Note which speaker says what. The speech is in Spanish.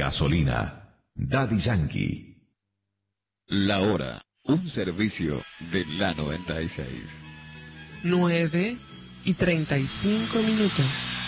Speaker 1: Gasolina. Daddy Yankee.
Speaker 2: La hora. Un servicio de la 96.
Speaker 3: 9:35.